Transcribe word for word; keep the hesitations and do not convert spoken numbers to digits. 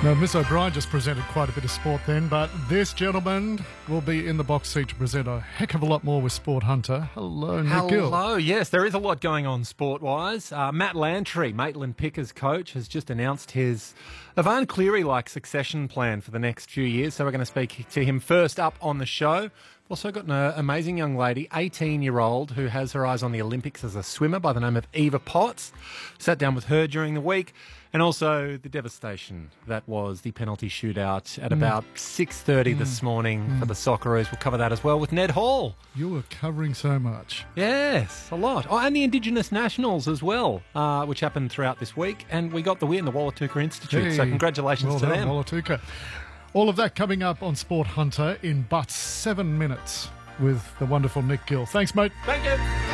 Now, Miss O'Brien just presented quite a bit of sport then, but this gentleman will be in the box seat to present a heck of a lot more with Sport Hunter. Hello, Nick Gill. Hello, yes, there is a lot going on sport-wise. Uh, Matt Lantry, Maitland Pickers coach, has just announced his Ivan Cleary-like succession plan for the next few years, so we're going to speak to him first up on the show. We've also got an uh, amazing young lady, eighteen-year-old, who has her eyes on the Olympics as a swimmer by the name of Eva Potts. Sat down with her during the week. And also the devastation that was the penalty shootout at mm. about six thirty mm. this morning mm. for the Socceroos. We'll cover that as well with Ned Hall. You were covering so much. Yes, a lot. Oh, and the Indigenous Nationals as well, uh, which happened throughout this week. And we got the win, the Wallatuka Institute. Hey, so congratulations well to done, them. Wallatuka. All of that coming up on Sport Hunter in but seven minutes with the wonderful Nick Gill. Thanks, mate. Thank you.